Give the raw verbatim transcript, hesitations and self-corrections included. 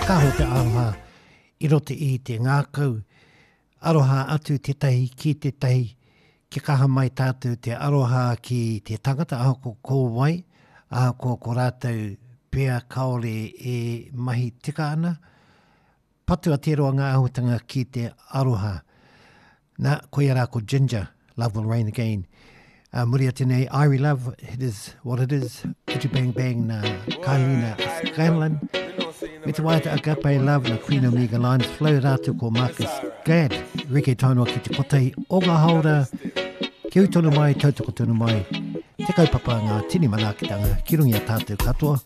Whakaho te aroha i rote i te ngākau. Aroha atu te tahi ki te tahi. Ki kaha mai tātou te aroha ki te tangata aho ko kōwai. Aho ko ko rātou pēr kaore e mahi tika ana. Patua te roa ngā ahotanga ki te aroha. Nā, koe ara ko Ginger. Love will rain again. Uh, Muria tēnei, Irie Love, it is what it is. Kitty Bang Bang na Kailina Scanlon. Me te waita Agape Love na Queen Omega Lines. Flow rātu ko Marcus Gadd. Rike taunua ki te kotei o ngā haura. Ki ui tonu mai, tautoko tonu mai. Te kaupapa ngā tini manakitanga. Ki rungi a tātou katoa.